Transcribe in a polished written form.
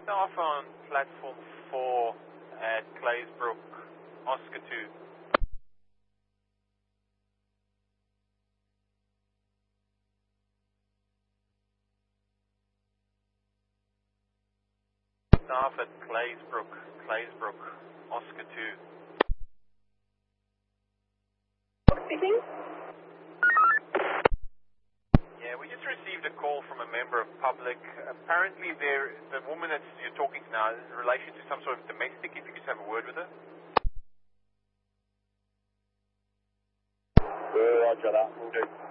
Staff on platform 4 at Claysbrook, Oscar 2. Staff at Claysbrook, Oscar 2. Speaking? Yeah, we just received a call from a member of public. Apparently the woman that you're talking to now is in relation to some sort of domestic, if you could just have a word with her. Roger that, will do.